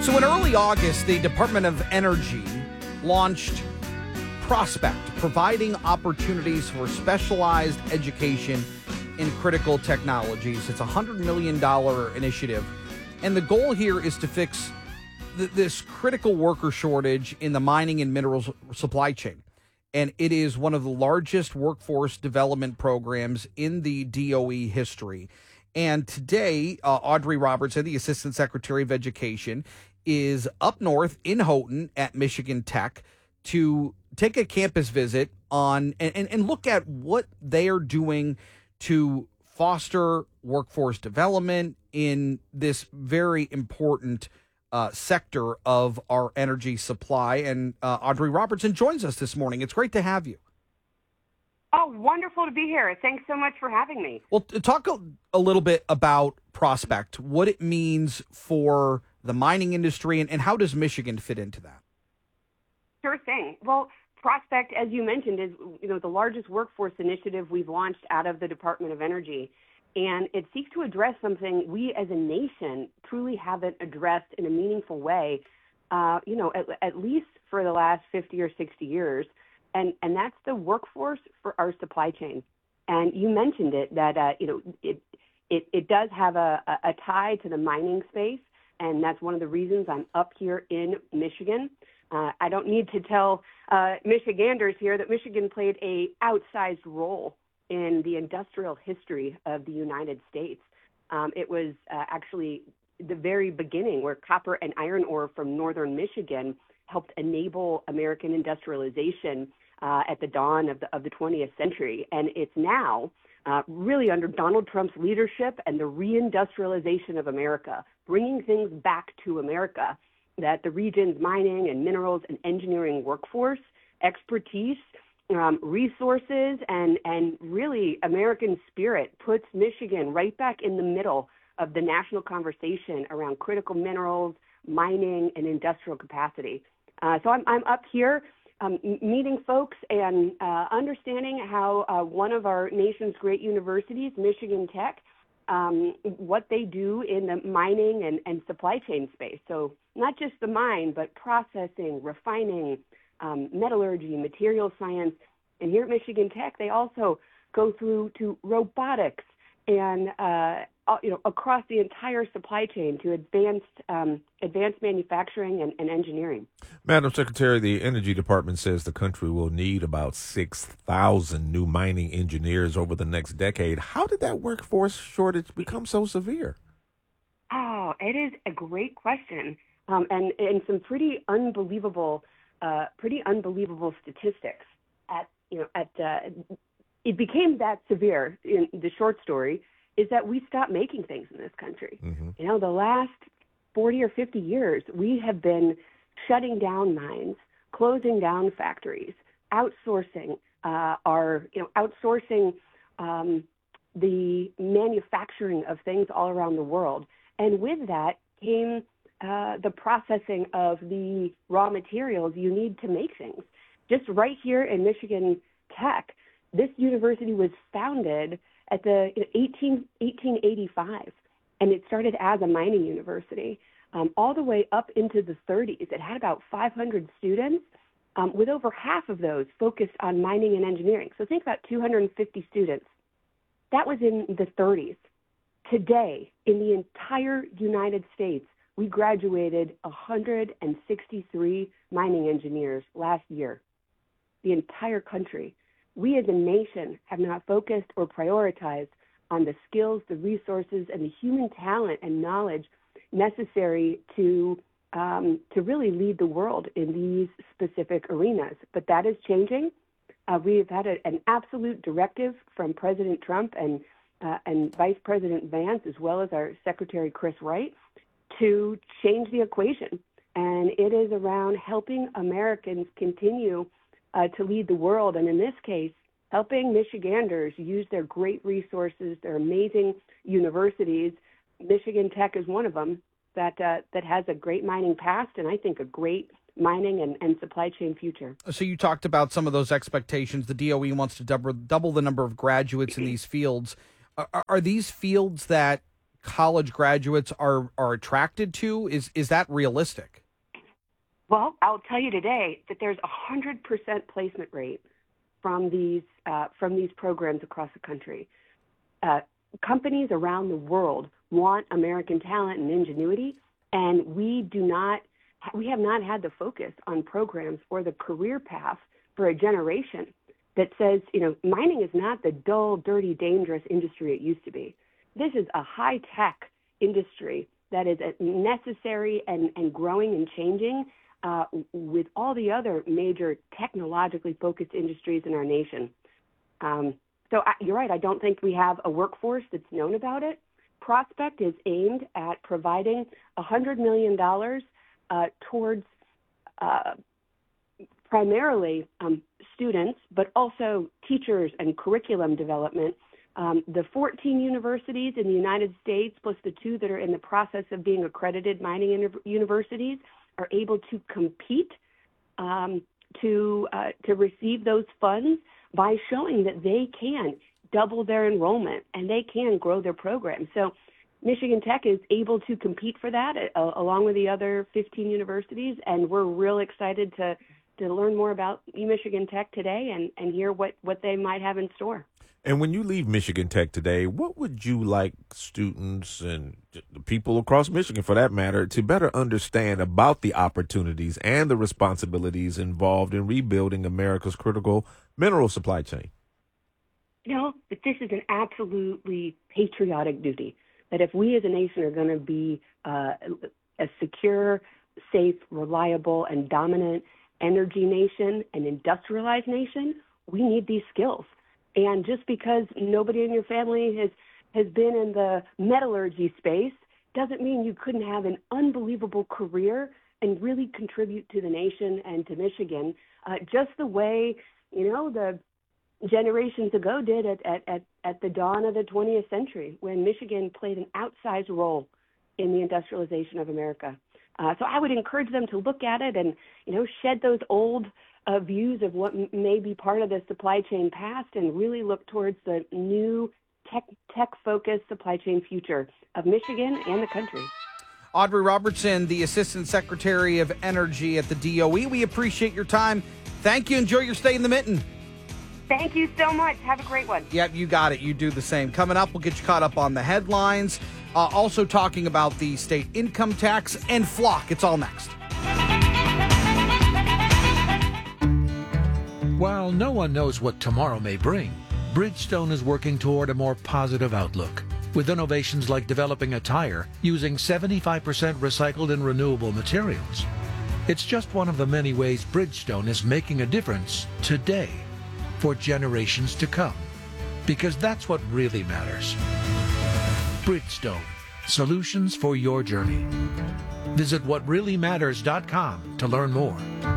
So in early August, the Department of Energy launched Prospect, providing opportunities for specialized education in critical technologies. It's a $100 million initiative. And the goal here is to fix this critical worker shortage in the mining and minerals supply chain. And it is one of the largest workforce development programs in the DOE history. And today, Audrey Robertson, the Assistant Secretary of Education, is up north in Houghton at Michigan Tech to take a campus visit on and look at what they are doing to foster workforce development in this very important sector of our energy supply. And Audrey Robertson joins us this morning. It's great to have you. Oh, wonderful to be here. Thanks so much for having me. Well, talk a little bit about Prospect, what it means for the mining industry, and how does Michigan fit into that? Sure thing. Well, Prospect, as you mentioned, is the largest workforce initiative we've launched out of the Department of Energy. And it seeks to address something we as a nation truly haven't addressed in a meaningful way, at least for the last 50 or 60 years. And that's the workforce for our supply chain. And you mentioned it, that, it does have a tie to the mining space. And that's one of the reasons I'm up here in Michigan. I don't need to tell Michiganders here that Michigan played a outsized role in the industrial history of the United States. It was actually the very beginning where copper and iron ore from northern Michigan helped enable American industrialization at the dawn of the 20th century. And it's now really under Donald Trump's leadership and the reindustrialization of America, bringing things back to America, that the region's mining and minerals and engineering workforce, expertise, resources, and really American spirit puts Michigan right back in the middle of the national conversation around critical minerals, mining, and industrial capacity. So I'm up here meeting folks and understanding how one of our nation's great universities, Michigan Tech, what they do in the mining and supply chain space. So not just the mine, but processing, refining, metallurgy, material science. And here at Michigan Tech, they also go through to robotics and across the entire supply chain to advanced manufacturing and engineering. Madam Secretary, the Energy Department says the country will need about 6,000 new mining engineers over the next decade. How did that workforce shortage become so severe? Oh, it is a great question, and some pretty unbelievable statistics. It became that severe. In the short story is that we stopped making things in this country. Mm-hmm. The last 40 or 50 years, we have been shutting down mines, closing down factories, outsourcing the manufacturing of things all around the world. And with that came the processing of the raw materials you need to make things. Just right here in Michigan Tech, this university was founded at the 1885, and it started as a mining university. All the way up into the 30s, it had about 500 students, with over half of those focused on mining and engineering. So think about 250 students. That was in the 30s. Today, in the entire United States, we graduated 163 mining engineers last year. The entire country. We as a nation have not focused or prioritized on the skills, the resources, and the human talent and knowledge necessary to really lead the world in these specific arenas. But that is changing. We've had an absolute directive from President Trump and Vice President Vance, as well as our Secretary Chris Wright, to change the equation. And it is around helping Americans continue to lead the world, and in this case, helping Michiganders use their great resources, their amazing universities. Michigan Tech is one of them that has a great mining past, and I think a great mining and supply chain future. So you talked about some of those expectations. The DOE wants to double the number of graduates in these fields. Are these fields that college graduates are attracted to? Is that realistic? Well, I'll tell you today that there's 100% placement rate from these programs across the country. Companies around the world want American talent and ingenuity, and we have not had the focus on programs or the career path for a generation that says, mining is not the dull, dirty, dangerous industry it used to be. This is a high-tech industry that is necessary and growing and changing with all the other major technologically focused industries in our nation. You're right. I don't think we have a workforce that's known about it. Prospect is aimed at providing $100 million towards primarily students, but also teachers and curriculum development. The 14 universities in the United States, plus the 2 that are in the process of being accredited mining universities, are able to compete to receive those funds by showing that they can double their enrollment and they can grow their program. So Michigan Tech is able to compete for that along with the other 15 universities, and we're real excited to learn more about Michigan Tech today and hear what they might have in store. And when you leave Michigan Tech today, what would you like students and the people across Michigan, for that matter, to better understand about the opportunities and the responsibilities involved in rebuilding America's critical mineral supply chain? That this is an absolutely patriotic duty, that if we as a nation are going to be a secure, safe, reliable, and dominant energy nation, an industrialized nation, we need these skills. And just because nobody in your family has been in the metallurgy space doesn't mean you couldn't have an unbelievable career and really contribute to the nation and to Michigan, just the way, the generations ago did at the dawn of the 20th century, when Michigan played an outsized role in the industrialization of America. So I would encourage them to look at it and, shed those old views of what may be part of the supply chain past and really look towards the new tech-focused supply chain future of Michigan and the country. Audrey Robertson, the Assistant Secretary of Energy at the DOE. We appreciate your time. Thank you. Enjoy your stay in the Mitten. Thank you so much. Have a great one. Yep, you got it. You do the same. Coming up, we'll get you caught up on the headlines. Also talking about the state income tax and FLOC. It's all next. While no one knows what tomorrow may bring, Bridgestone is working toward a more positive outlook, with innovations like developing a tire using 75% recycled and renewable materials. It's just one of the many ways Bridgestone is making a difference today for generations to come, because that's what really matters. Bridgestone, solutions for your journey. Visit whatreallymatters.com to learn more.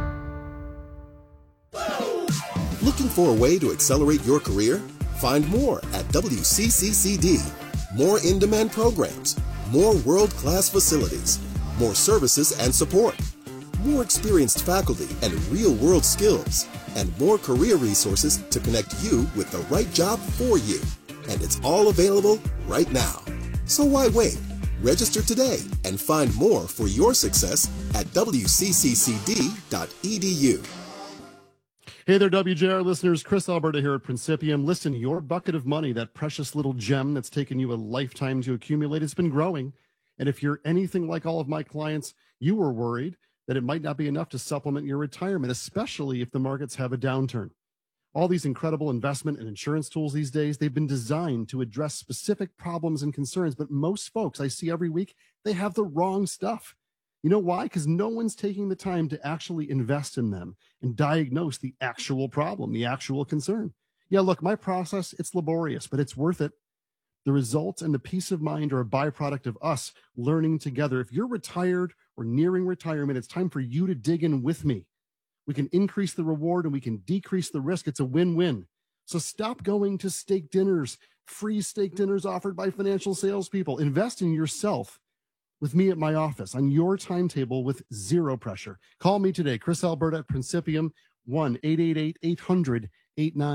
Looking for a way to accelerate your career? Find more at WCCCD. More in-demand programs, more world-class facilities, more services and support, more experienced faculty and real-world skills, and more career resources to connect you with the right job for you. And it's all available right now. So why wait? Register today and find more for your success at wcccd.edu. Hey there, WJR listeners. Chris Alberta here at Principium. Listen, your bucket of money, that precious little gem that's taken you a lifetime to accumulate, it's been growing. And if you're anything like all of my clients, you were worried that it might not be enough to supplement your retirement, especially if the markets have a downturn. All these incredible investment and insurance tools these days, they've been designed to address specific problems and concerns. But most folks I see every week, they have the wrong stuff. You know why? Because no one's taking the time to actually invest in them and diagnose the actual problem, the actual concern. Yeah, look, my process, it's laborious, but it's worth it. The results and the peace of mind are a byproduct of us learning together. If you're retired or nearing retirement, it's time for you to dig in with me. We can increase the reward and we can decrease the risk. It's a win-win. So stop going to steak dinners, free steak dinners offered by financial salespeople. Invest in yourself with me at my office on your timetable with zero pressure. Call me today, Chris Alberta at Principium,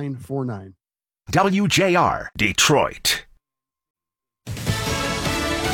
1-888-800-8949. WJR, Detroit.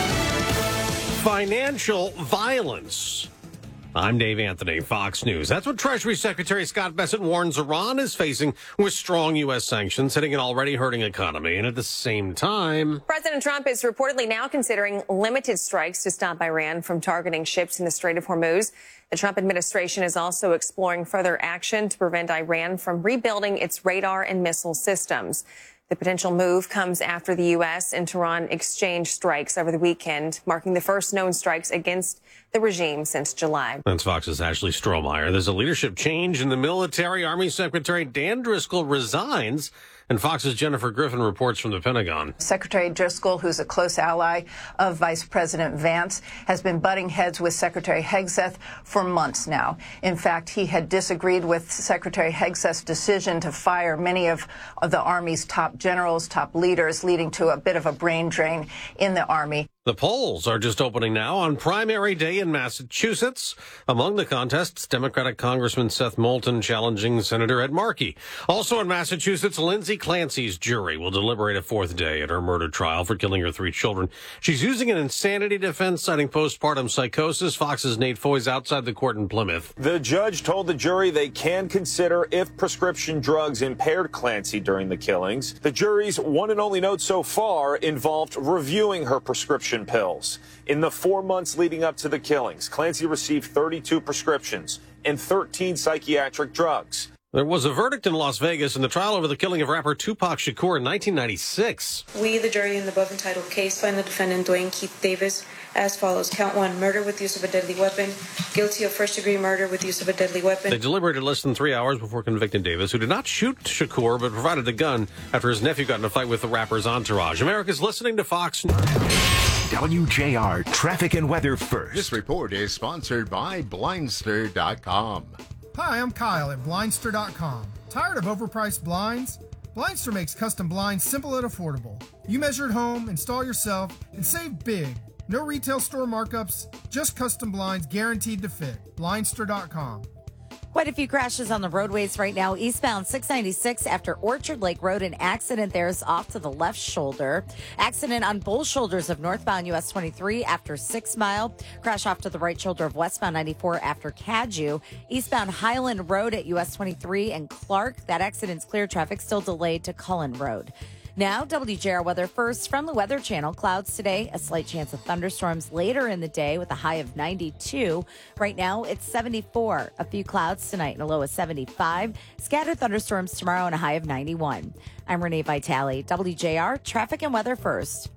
financial violence. I'm Dave Anthony, Fox News. That's what Treasury Secretary Scott Bessent warns Iran is facing with strong U.S. sanctions hitting an already hurting economy. And at the same time, President Trump is reportedly now considering limited strikes to stop Iran from targeting ships in the Strait of Hormuz. The Trump administration is also exploring further action to prevent Iran from rebuilding its radar and missile systems. The potential move comes after the U.S. and Tehran exchanged strikes over the weekend, marking the first known strikes against the regime since July. That's Fox's Ashley Strohmeyer. There's a leadership change in the military. Army Secretary Dan Driscoll resigns. And Fox's Jennifer Griffin reports from the Pentagon. Secretary Driscoll, who's a close ally of Vice President Vance, has been butting heads with Secretary Hegseth for months now. In fact, he had disagreed with Secretary Hegseth's decision to fire many of the Army's top generals, top leaders, leading to a bit of a brain drain in the Army. The polls are just opening now on primary day in Massachusetts. Among the contests, Democratic Congressman Seth Moulton challenging Senator Ed Markey. Also in Massachusetts, Lindsay Clancy's jury will deliberate a fourth day at her murder trial for killing her 3 children. She's using an insanity defense citing postpartum psychosis. Fox's Nate Foy's outside the court in Plymouth. The judge told the jury they can consider if prescription drugs impaired Clancy during the killings. The jury's one and only note so far involved reviewing her prescription pills. In the 4 months leading up to the killings, Clancy received 32 prescriptions and 13 psychiatric drugs. There was a verdict in Las Vegas in the trial over the killing of rapper Tupac Shakur in 1996. We, the jury in the above entitled case, find the defendant Dwayne Keith Davis as follows. Count 1, murder with use of a deadly weapon. Guilty of first-degree murder with use of a deadly weapon. They deliberated less than 3 hours before convicting Davis, who did not shoot Shakur but provided a gun after his nephew got in a fight with the rapper's entourage. America's listening to Fox News. WJR Traffic and Weather First. This report is sponsored by Blindster.com. Hi, I'm Kyle at Blindster.com. Tired of overpriced blinds? Blindster makes custom blinds simple and affordable. You measure at home, install yourself, and save big. No retail store markups, just custom blinds guaranteed to fit. Blindster.com. Quite a few crashes on the roadways right now. Eastbound 696 after Orchard Lake Road. An accident there is off to the left shoulder. Accident on both shoulders of northbound US 23 after 6 Mile. Crash off to the right shoulder of westbound 94 after Cadju. Eastbound Highland Road at US 23 and Clark. That accident's clear. Traffic still delayed to Cullen Road. Now, WJR weather first from the Weather Channel. Clouds today, a slight chance of thunderstorms later in the day with a high of 92. Right now, it's 74. A few clouds tonight and a low of 75. Scattered thunderstorms tomorrow and a high of 91. I'm Renee Vitale, WJR Traffic and Weather First.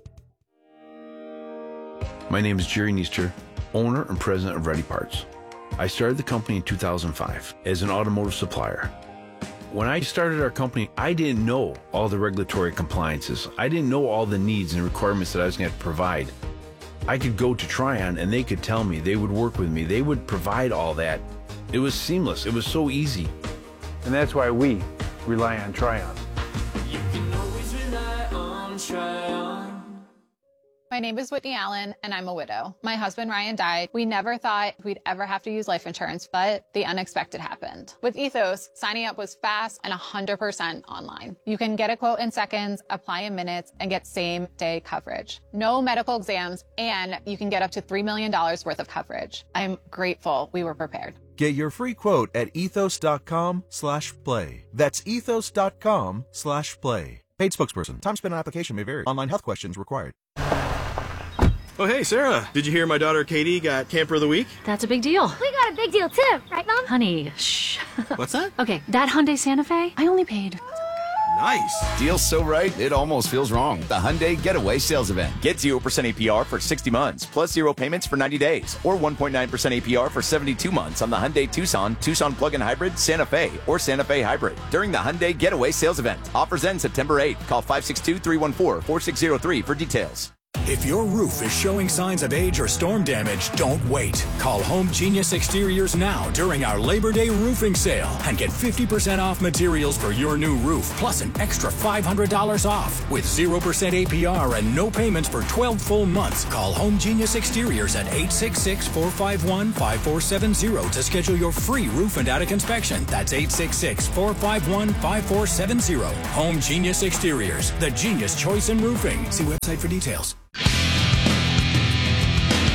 My name is Jerry Neester, owner and president of Ready Parts. I started the company in 2005 as an automotive supplier. When I started our company, I didn't know all the regulatory compliances. I didn't know all the needs and requirements that I was going to have to provide. I could go to Tryon and they could tell me, they would work with me, they would provide all that. It was seamless, it was so easy. And that's why we rely on Tryon. You can always rely on Tryon. My name is Whitney Allen, and I'm a widow. My husband, Ryan, died. We never thought we'd ever have to use life insurance, but the unexpected happened. With Ethos, signing up was fast and 100% online. You can get a quote in seconds, apply in minutes, and get same-day coverage. No medical exams, and you can get up to $3 million worth of coverage. I'm grateful we were prepared. Get your free quote at ethos.com/play. That's ethos.com/play. Paid spokesperson. Time spent on application may vary. Online health questions required. Oh, hey, Sarah. Did you hear my daughter Katie got Camper of the Week? That's a big deal. We got a big deal, too. Right, Mom? Honey, shh. What's that? Okay, that Hyundai Santa Fe, I only paid... Nice. Deal's so right, it almost feels wrong. The Hyundai Getaway Sales Event. Get 0% APR for 60 months, plus 0 payments for 90 days, or 1.9% APR for 72 months on the Hyundai Tucson, Tucson Plug-in Hybrid, Santa Fe, or Santa Fe Hybrid. During the Hyundai Getaway Sales Event. Offers end September 8th. Call 562-314-4603 for details. If your roof is showing signs of age or storm damage, don't wait. Call Home Genius Exteriors now during our Labor Day roofing sale and get 50% off materials for your new roof, plus an extra $500 off. With 0% APR and no payments for 12 full months, call Home Genius Exteriors at 866-451-5470 to schedule your free roof and attic inspection. That's 866-451-5470. Home Genius Exteriors, the genius choice in roofing. See website for details.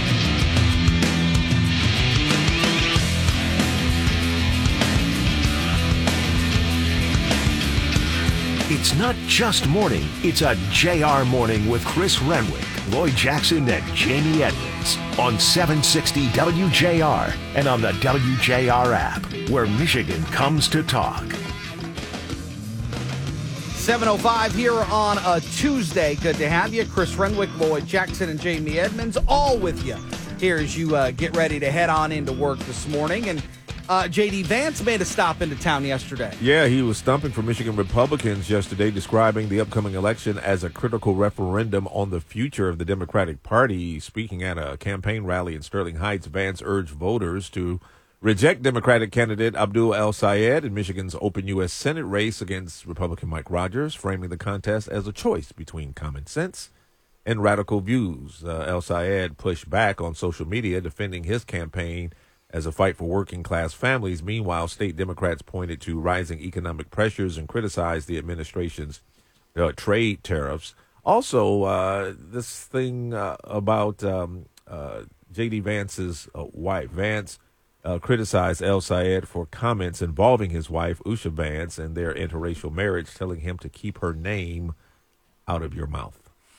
It's not just morning, it's a JR morning with Chris Renwick, Lloyd Jackson, and Jamie Edmonds on 760 WJR and on the WJR app, where Michigan comes to talk. 7:05 here on a Tuesday. Good to have you. Chris Renwick, Lloyd Jackson, and Jamie Edmonds all with you here as you get ready to head on into work this morning. And J.D. Vance made a stop into town yesterday. Yeah, he was stumping for Michigan Republicans yesterday, describing the upcoming election as a critical referendum on the future of the Democratic Party. Speaking at a campaign rally in Sterling Heights, Vance urged voters to reject Democratic candidate Abdul El-Sayed in Michigan's open U.S. Senate race against Republican Mike Rogers, framing the contest as a choice between common sense and radical views. El-Sayed pushed back on social media, defending his campaign as a fight for working-class families. Meanwhile, state Democrats pointed to rising economic pressures and criticized the administration's trade tariffs. Also, this thing about J.D. Vance's wife. Vance criticized El-Sayed for comments involving his wife, Usha Vance, and their interracial marriage, telling him to keep her name out of your mouth.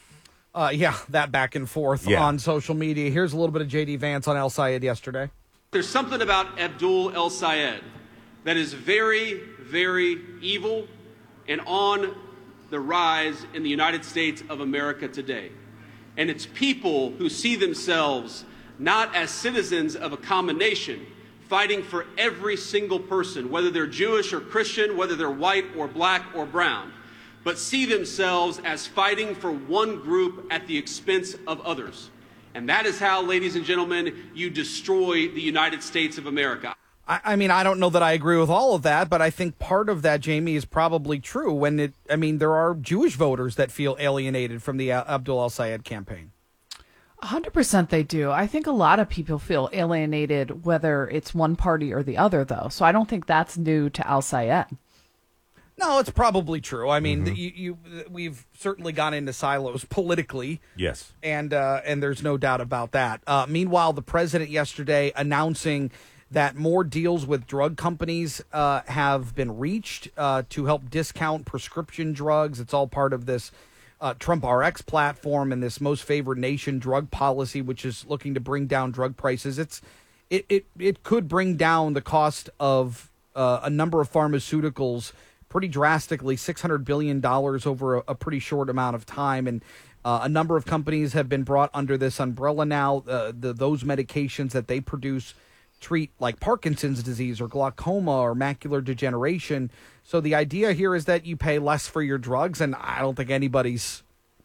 That back and forth on social media. Here's a little bit of J.D. Vance on El-Sayed yesterday. There's something about Abdul El-Sayed that is very, very evil and on the rise in the United States of America today. And it's people who see themselves not as citizens of a common nation, fighting for every single person, whether they're Jewish or Christian, whether they're white or black or brown, but see themselves as fighting for one group at the expense of others. And that is how, ladies and gentlemen, you destroy the United States of America. I mean, I don't know that I agree with all of that, but I think part of that, Jamie, is probably true. There are Jewish voters that feel alienated from the Abdul El-Sayed campaign. 100% they do. I think a lot of people feel alienated, whether it's one party or the other, though. So I don't think that's new to El-Sayed. No, it's probably true. I mean, we've certainly gone into silos politically. Yes. And there's no doubt about that. Meanwhile, the president yesterday announcing that more deals with drug companies have been reached to help discount prescription drugs. It's all part of this Trump RX platform and this most favored nation drug policy, which is looking to bring down drug prices. It could bring down the cost of a number of pharmaceuticals pretty drastically, $600 billion over a pretty short amount of time. And a number of companies have been brought under this umbrella now. Those medications that they produce treat like Parkinson's disease or glaucoma or macular degeneration. So the idea here is that you pay less for your drugs, and I don't think anybody's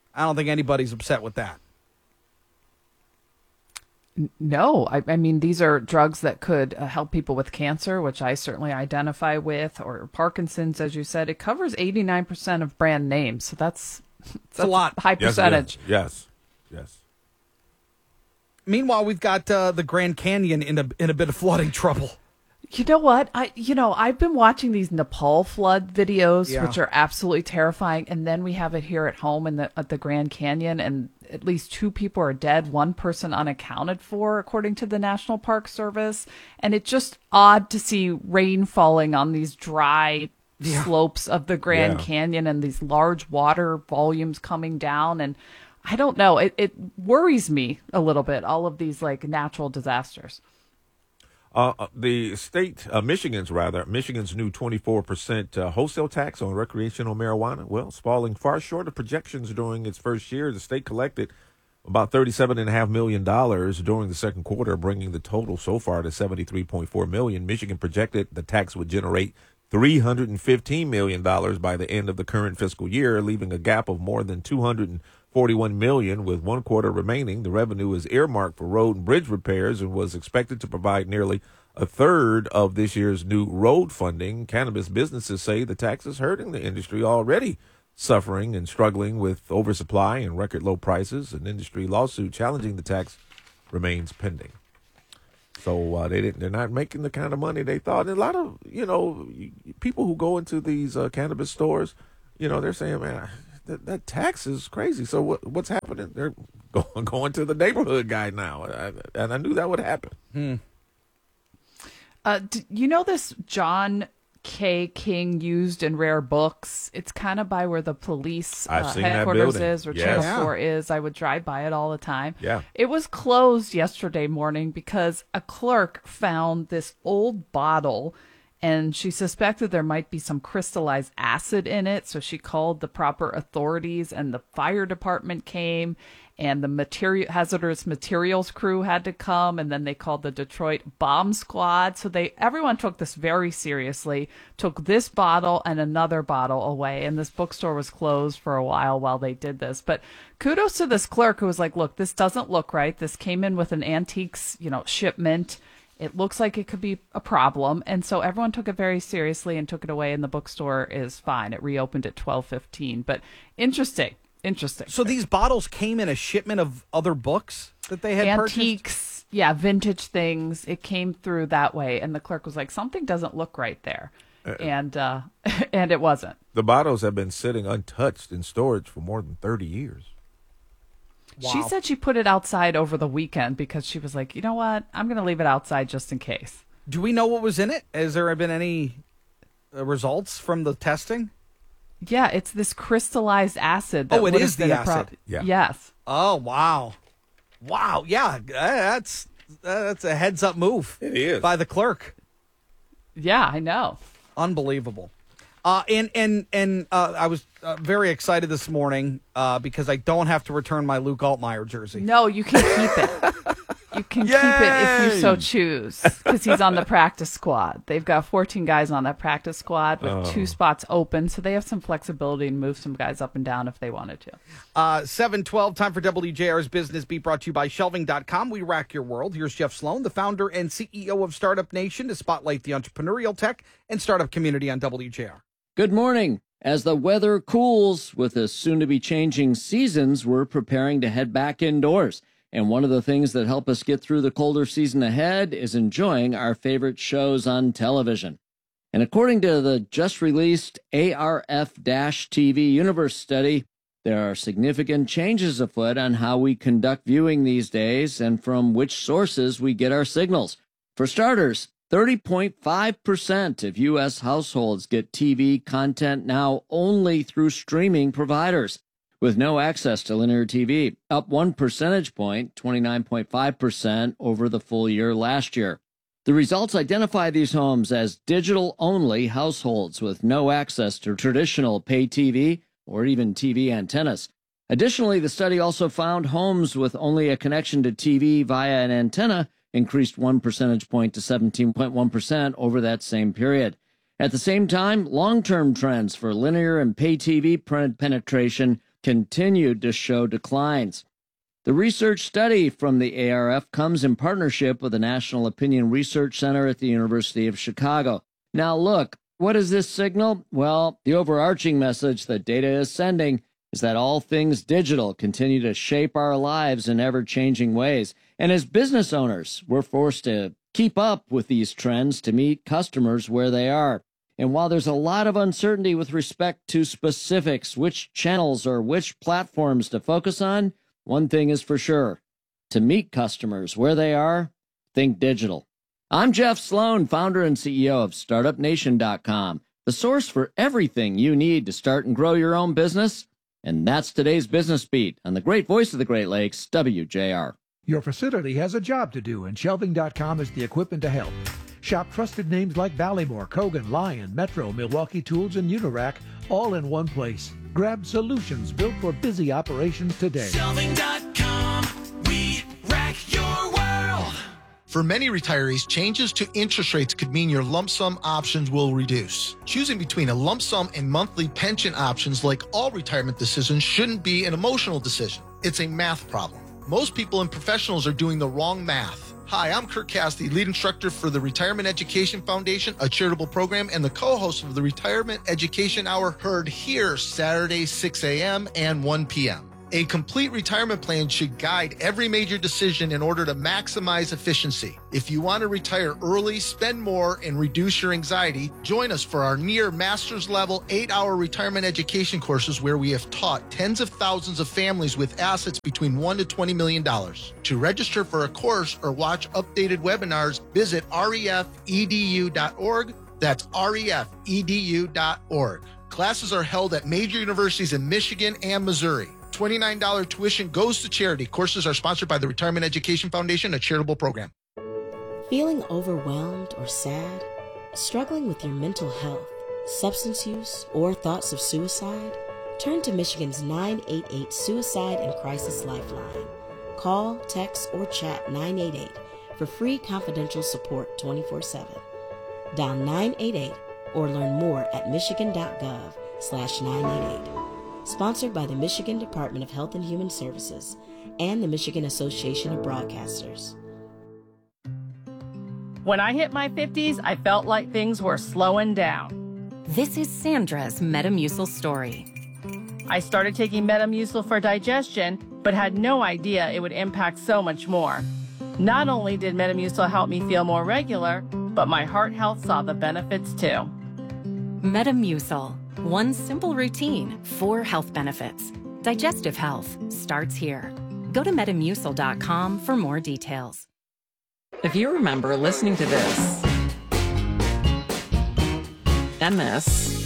upset with that. No, I mean, these are drugs that could help people with cancer, which I certainly identify with, or Parkinson's, as you said. It covers 89% of brand names, so that's a lot. High percentage. Yes. Meanwhile, we've got the Grand Canyon in a bit of flooding trouble. You know what? I've been watching these Nepal flood videos, which are absolutely terrifying. And then we have it here at home at the Grand Canyon, and at least 2 people are dead, 1 person unaccounted for, according to the National Park Service. And it's just odd to see rain falling on these dry slopes of the Grand Canyon and these large water volumes coming down. And I don't know, it worries me a little bit, all of these like natural disasters. The state, Michigan's new 24% wholesale tax on recreational marijuana, falling far short of projections during its first year. The state collected about $37.5 million during the second quarter, bringing the total so far to $73.4 million. Michigan projected the tax would generate $315 million by the end of the current fiscal year, leaving a gap of more than $241 million with 1 quarter remaining. The revenue is earmarked for road and bridge repairs and was expected to provide nearly a third of this year's new road funding. Cannabis businesses say the tax is hurting the industry, already suffering and struggling with oversupply and record low prices. An industry lawsuit challenging the tax remains pending. So they're not making the kind of money they thought. And a lot of, people who go into these cannabis stores, they're saying, man, that tax is crazy. So what's happening? They're going to the neighborhood guy now. And I knew that would happen. You know this John K. King Used and Rare Books. It's kind of by where the police I've seen that headquarters building. is, or Yes. Channel Yeah. 4 is. I would drive by it all the time. Yeah. It was closed yesterday morning because a clerk found this old bottle, and she suspected there might be some crystallized acid in it. So she called the proper authorities, and the fire department came, and the hazardous materials crew had to come, and then they called the Detroit bomb squad. So everyone took this very seriously, took this bottle and another bottle away, and this bookstore was closed for a while they did this. But kudos to this clerk who was like, look, this doesn't look right. This came in with an antiques, shipment. It looks like it could be a problem. And so everyone took it very seriously and took it away, and the bookstore is fine. It reopened at 12:15. But interesting. So these bottles came in a shipment of other books that they had purchased? Antiques, yeah, vintage things. It came through that way. And the clerk was like, something doesn't look right there. And it wasn't. The bottles have been sitting untouched in storage for more than 30 years. Wow. She said she put it outside over the weekend because she was like, you know what? I'm going to leave it outside just in case. Do we know what was in it? Has there been any results from the testing? Yeah, it's this crystallized acid. Oh, it is the acid. Yeah. Yes. Oh, wow. Wow. Yeah, that's a heads up move. It is. By the clerk. Yeah, I know. Unbelievable. And I was very excited this morning because I don't have to return my Luke Altmaier jersey. No, you can keep it. You can keep it if you so choose, because he's on the practice squad. They've got 14 guys on that practice squad with 2 spots open, so they have some flexibility and move some guys up and down if they wanted to. 7:12, time for WJR's Business Beat, brought to you by Shelving.com. We rack your world. Here's Jeff Sloan, the founder and CEO of Startup Nation, to spotlight the entrepreneurial tech and startup community on WJR. Good morning. As the weather cools with the soon-to-be changing seasons, we're preparing to head back indoors. And one of the things that help us get through the colder season ahead is enjoying our favorite shows on television. And according to the just-released ARF-TV Universe study, there are significant changes afoot on how we conduct viewing these days and from which sources we get our signals. For starters, 30.5% of U.S. households get TV content now only through streaming providers, with no access to linear TV, up 1 percentage point, 29.5% over the full year last year. The results identify these homes as digital-only households with no access to traditional pay TV or even TV antennas. Additionally, the study also found homes with only a connection to TV via an antenna increased 1 percentage point to 17.1% over that same period. At the same time, long-term trends for linear and pay TV penetration continued to show declines. The research study from the ARF comes in partnership with the National Opinion Research Center at the University of Chicago. Now look, what does this signal? Well, the overarching message that data is sending is that all things digital continue to shape our lives in ever-changing ways. And as business owners, we're forced to keep up with these trends to meet customers where they are. And while there's a lot of uncertainty with respect to specifics, which channels or which platforms to focus on, one thing is for sure. To meet customers where they are, think digital. I'm Jeff Sloan, founder and CEO of StartupNation.com, the source for everything you need to start and grow your own business. And that's today's Business Beat on the great voice of the Great Lakes, WJR. Your facility has a job to do, and Shelving.com is the equipment to help. Shop trusted names like Ballymore, Kogan, Lion, Metro, Milwaukee Tools, and Unirac, all in one place. Grab solutions built for busy operations today. Shelving.com, we rack your world. For many retirees, changes to interest rates could mean your lump sum options will reduce. Choosing between a lump sum and monthly pension options, like all retirement decisions, shouldn't be an emotional decision. It's a math problem. Most people and professionals are doing the wrong math. Hi, I'm Kurt Cassidy, lead instructor for the Retirement Education Foundation, a charitable program, and the co-host of the Retirement Education Hour, heard here Saturday, 6 a.m. and 1 p.m. A complete retirement plan should guide every major decision in order to maximize efficiency. If you want to retire early, spend more, and reduce your anxiety, join us for our near master's level 8-hour retirement education courses, where we have taught tens of thousands of families with assets between $1 to $20 million. To register for a course or watch updated webinars, visit refedu.org That's refedu.org. Classes are held at major universities in Michigan and Missouri. $29 tuition goes to charity. Courses are sponsored by the Retirement Education Foundation, a charitable program. Feeling overwhelmed or sad? Struggling with your mental health, substance use, or thoughts of suicide? Turn to Michigan's 988 Suicide and Crisis Lifeline. Call, text, or chat 988 for free confidential support 24/7. Dial 988 or learn more at michigan.gov/988. Sponsored by the Michigan Department of Health and Human Services and the Michigan Association of Broadcasters. When I hit my 50s, I felt like things were slowing down. This is Sandra's Metamucil story. I started taking Metamucil for digestion, but had no idea it would impact so much more. Not only did Metamucil help me feel more regular, but my heart health saw the benefits too. Metamucil. One simple routine, 4 health benefits. Digestive health starts here. Go to Metamucil.com for more details. If you remember listening to this, and this,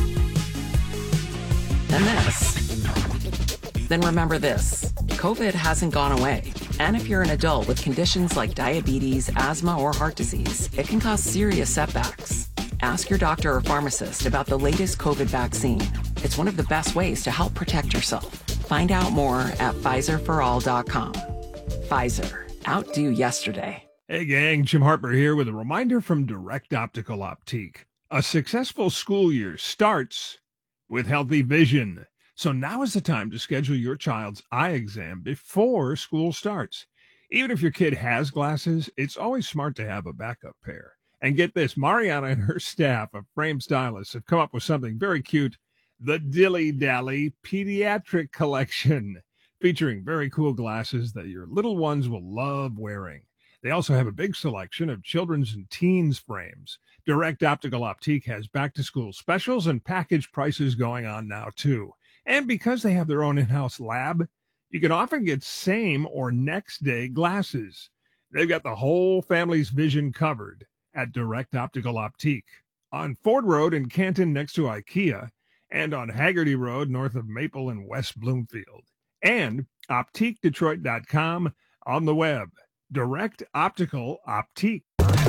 and this, then remember this. COVID hasn't gone away. And if you're an adult with conditions like diabetes, asthma, or heart disease, it can cause serious setbacks. Ask your doctor or pharmacist about the latest COVID vaccine. It's one of the best ways to help protect yourself. Find out more at PfizerForAll.com. Pfizer. Outdo yesterday. Hey gang, Jim Harper here with a reminder from Direct Optical Optique. A successful school year starts with healthy vision. So now is the time to schedule your child's eye exam before school starts. Even if your kid has glasses, it's always smart to have a backup pair. And get this, Mariana and her staff of Frame Stylists have come up with something very cute, the Dilly Dally Pediatric Collection, featuring very cool glasses that your little ones will love wearing. They also have a big selection of children's and teens frames. Direct Optical Optique has back-to-school specials and package prices going on now, too. And because they have their own in-house lab, you can often get same or next-day glasses. They've got the whole family's vision covered at Direct Optical Optique on Ford Road in Canton next to IKEA and on Haggerty Road north of Maple and West Bloomfield. And OptiqueDetroit.com on the web. Direct Optical Optique.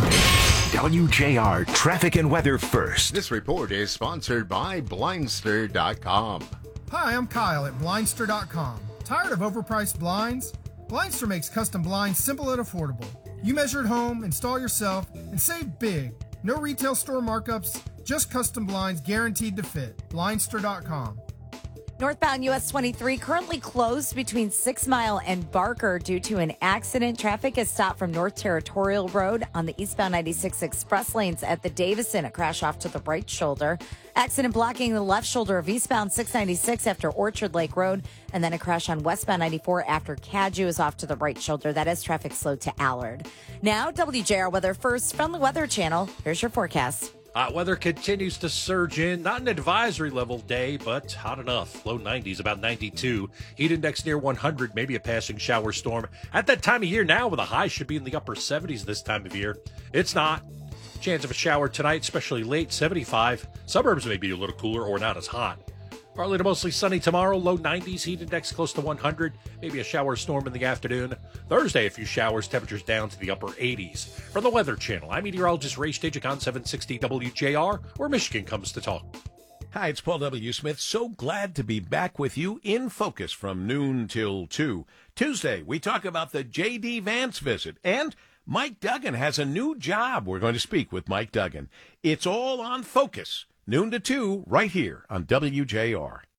WJR Traffic and Weather First. This report is sponsored by Blindster.com. Hi, I'm Kyle at Blindster.com. Tired of overpriced blinds? Blindster makes custom blinds simple and affordable. You measure at home, install yourself, and save big. No retail store markups, just custom blinds guaranteed to fit. Blindster.com. Northbound US 23 currently closed between 6 Mile and Barker due to an accident. Traffic is stopped from North Territorial Road on the eastbound 96 express lanes at the Davison. A crash off to the right shoulder. Accident blocking the left shoulder of eastbound 696 after Orchard Lake Road. And then a crash on westbound 94 after Cadju is off to the right shoulder. That is traffic slowed to Allard. Now, WJR Weather First from the Weather Channel. Here's your forecast. Hot weather continues to surge in. Not an advisory level day, but hot enough. Low 90s, about 92. Heat index near 100, maybe a passing shower storm. At that time of year now, where the high should be in the upper 70s this time of year. It's not. Chance of a shower tonight, especially late, 75. Suburbs may be a little cooler or not as hot. Partly to mostly sunny tomorrow, low 90s, heat index close to 100, maybe a shower storm in the afternoon. Thursday, a few showers, temperatures down to the upper 80s. From the Weather Channel, I'm meteorologist Ray Stagik on 760 WJR, where Michigan comes to talk. Hi, it's Paul W. Smith. So glad to be back with you in focus from noon till 2. Tuesday, we talk about the J.D. Vance visit, and Mike Duggan has a new job. We're going to speak with Mike Duggan. It's all on Focus. Noon to 2, right here on WJR.